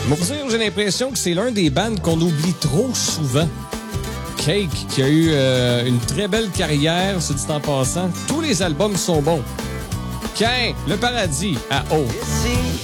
Moi, pour dire, j'ai l'impression que c'est l'un des bands qu'on oublie trop souvent. Cake, qui a eu une très belle carrière, se dit en passant. Tous les albums sont bons. Quin, Le Paradis, à haut.